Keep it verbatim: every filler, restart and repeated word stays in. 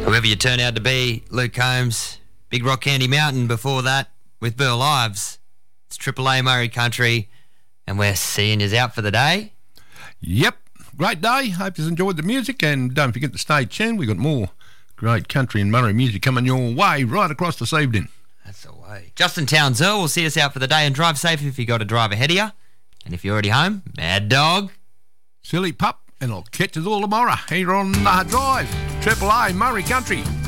Whoever you turn out to be, Luke Combs, Big Rock Candy Mountain before that with Burl Ives. It's Triple A Murray Country, and we're seeing yous out for the day. Yep, great day. Hope you've enjoyed the music, and don't forget to stay tuned. We've got more great country and Murray music coming your way right across this evening. That's the way. Justin Townsell will see us out for the day, and drive safe if you got to drive ahead of you. And if you're already home, Mad Dog. Silly pup, and I'll catch us all tomorrow here on uh, Drive, Triple A Murray Country.